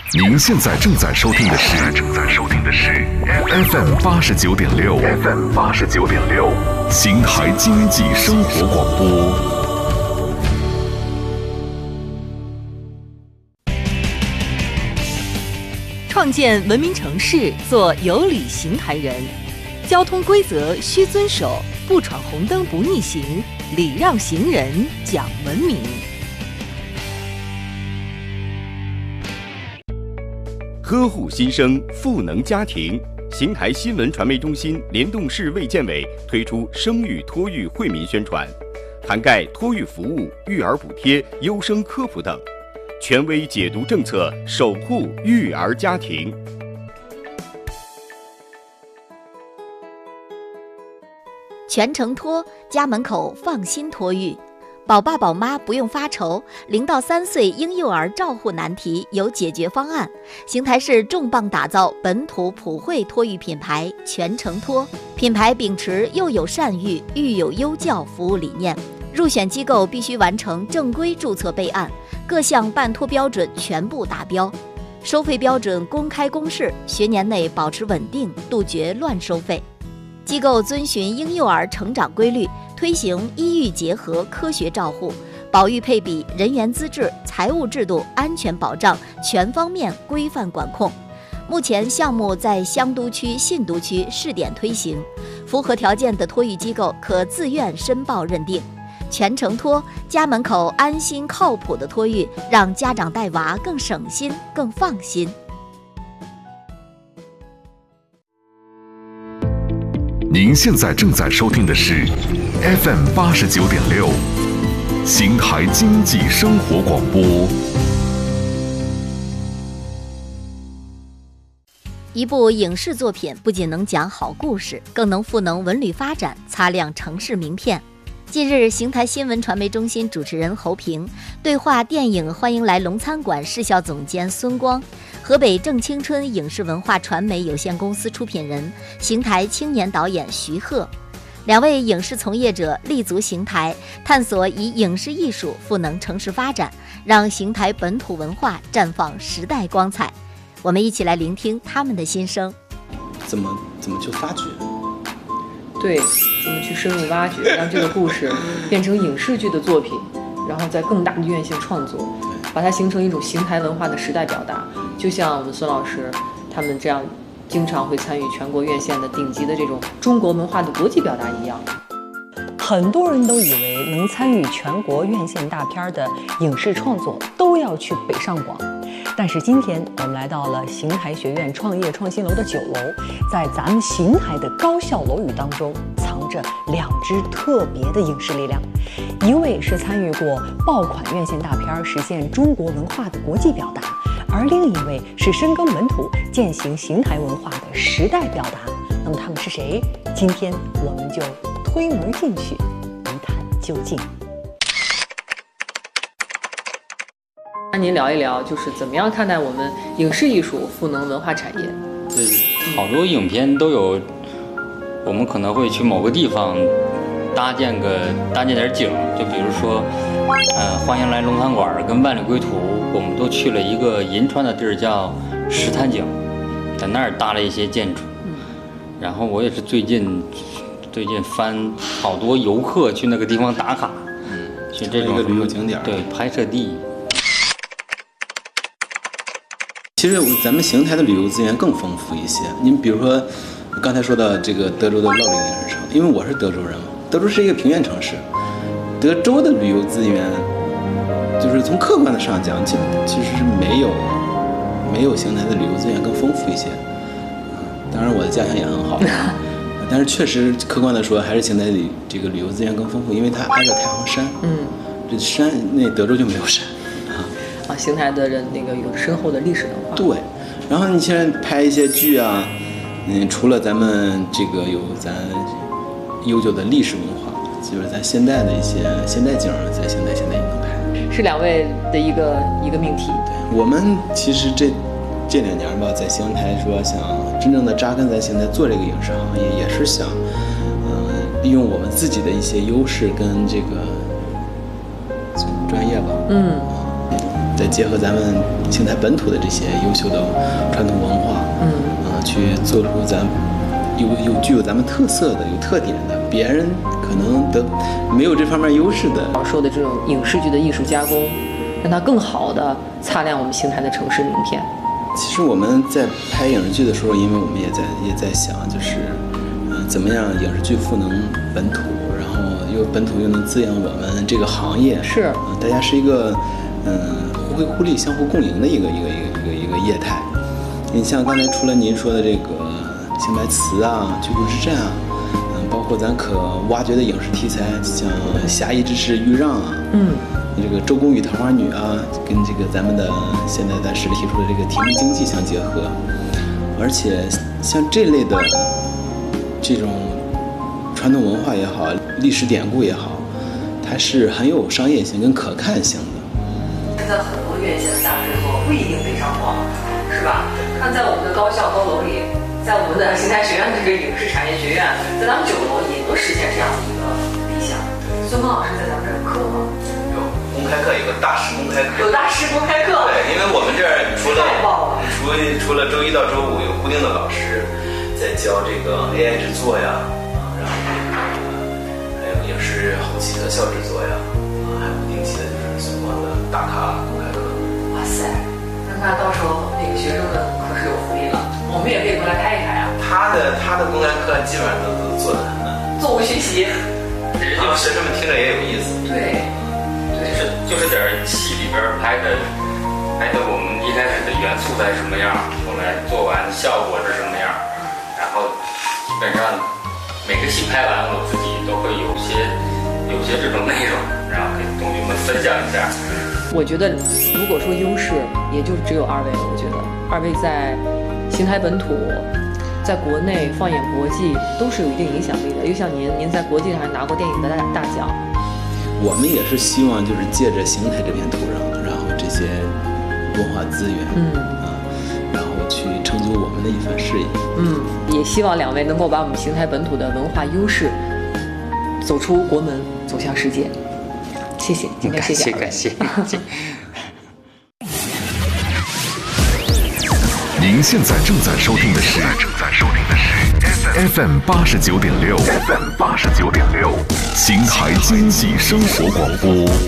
您现在正在收听的是 FM 89.6，邢台经济生活广播。 创建文明城市，做有礼邢台人。交通规则需遵守，不闯红灯不逆行，礼让行人讲文明。 呵护新生，赋能家庭。邢台新闻传媒中心联动市卫健委推出生育托育惠民宣传，涵盖托育服务、育儿补贴、优生科普等，权威解读政策，守护育儿家庭。 全程托，家门口放心托育。宝爸宝妈不用发愁，0到3岁婴幼儿照护难题有解决方案。邢台市重磅打造本土普惠托育品牌全程托，品牌秉持幼有善育、育有优教服务理念，入选机构必须完成正规注册备案，各项办托标准全部达标，收费标准公开公示，学年内保持稳定，杜绝乱收费。机构遵循婴幼儿成长规律，推行医育结合科学照护，保育配比、人员资质、财务制度、安全保障全方面规范管控。目前项目在香都区、信都区试点推行，符合条件的托育机构可自愿申报认定。全程托，家门口安心靠谱的托育，让家长带娃更省心、更放心。 您现在正在收听的是 FM 89.6，邢台经济生活广播。 一部影视作品不仅能讲好故事，更能赋能文旅发展，擦亮城市名片。近日，邢台新闻传媒中心主持人侯平对话电影《欢迎来龙餐馆》市校总监孙光，河北正青春影视文化传媒有限公司出品人、邢台青年导演徐鹤，两位影视从业者立足邢台，探索以影视艺术赋能城市发展，让邢台本土文化绽放时代光彩。我们一起来聆听他们的心声。 怎么去发掘？ 对，怎么去深入挖掘，让这个故事变成影视剧的作品，然后在更大的院线创作，把它形成一种邢台文化的时代表达。就像我们孙老师他们这样经常会参与全国院线的顶级的这种中国文化的国际表达一样。 很多人都以为能参与全国院线大片的影视创作都要去北上广，但是今天我们来到了邢台学院创业创新楼的9楼，在咱们邢台的高校楼宇当中藏着2支特别的影视力量，一位是参与过爆款院线大片实现中国文化的国际表达，而另一位是深耕本土践行邢台文化的时代表达。那么他们是谁？今天我们就推门进去一探究竟。 那您聊一聊，就是怎么样看待我们影视艺术赋能文化产业？ 对，好多影片都有，我们可能会去某个地方搭建点景，就比如说，欢迎来龙餐馆跟万里归途，我们都去了一个银川的地儿叫石潭井，在那儿搭了一些建筑。然后我也是最近翻好多游客去那个地方打卡，去这种旅游景点， 对，拍摄地。 其实咱们邢台的旅游资源更丰富一些。您比如说，刚才说到这个德州的乐陵影视城，因为我是德州人嘛，德州是一个平原城市，德州的旅游资源，就是从客观的上讲，其实是没有邢台的旅游资源更丰富一些。当然我的家乡也很好，但是确实客观的说，还是邢台里这个旅游资源更丰富，因为它挨着太行山。这山那德州就没有山。 邢台的人那个有深厚的历史文化。 对，然后你现在拍一些剧啊，除了咱们这个有咱悠久的历史文化，就是咱现代的一些现代景，在邢台现在也能拍。 是2位的一个命题。 对，我们其实这2年吧，在邢台说想真正的扎根在邢台做这个影视行业，也是想，利用我们自己的一些优势跟这个专业吧。 再结合咱们邢台本土的这些优秀的传统文化，去做出咱具有咱们特色的、有特点的，别人可能没有这方面优势的。 我说的这种影视剧的艺术加工，让它更好的擦亮我们邢台的城市名片。 其实我们在拍影视剧的时候，因为我们也在想，就是怎么样影视剧赋能本土，然后本土又能滋养我们这个行业， 是大家是一个互惠互利、相互共赢的一个业态。你像刚才除了您说的这个邢台词啊、居住之战啊，包括咱可挖掘的影视题材，像侠义之士豫让啊，这个周公与桃花女啊，跟这个咱们的现在咱市里提出的这个体育经济相结合，而且像这类的这种传统文化也好，历史典故也好，它是很有商业性跟可看性的。 现在很多院线的大制作不一定北上广，是吧？看在我们的高校高楼里，在我们的邢台学院这个影视产业学院，在咱们9楼也能实现这样的一个理想。孙峰老师在咱们这儿有课吗？ 有公开课，有个大师公开课。 有大师公开课。 对，因为我们这儿除了周一到周五有固定的老师在教这个 AI 制作呀，然后还有影视后期特效制作呀，还有不定期的就是孙光的大咖公开课。 哇塞，那到时候那个学生们可是有福利了，我们也可以过来开一开啊。 他的公开课基本上都做得很作物学习， 学生们听着也有意思。 对， 就是点戏里边拍的我们一开始的原素材什么样，后来做完效果是什么样，然后基本上每个戏拍完，我自己都会有些这种内容，然后跟同学们分享一下。 我觉得如果说优势，也就只有2位了。我觉得2位在邢台本土，在国内放眼国际都是有一定影响力的。又像您在国际上还拿过电影的大奖。 我们也是希望就是借着邢台这片土壤，然后这些文化资源，然后去成就我们的一番事业。 也希望2位能够把我们邢台本土的文化优势走出国门，走向世界。谢谢，今天谢谢2位。 感谢。 您现在正在收听的是 FM 89.6， FM 89.6，邢台经济生活广播。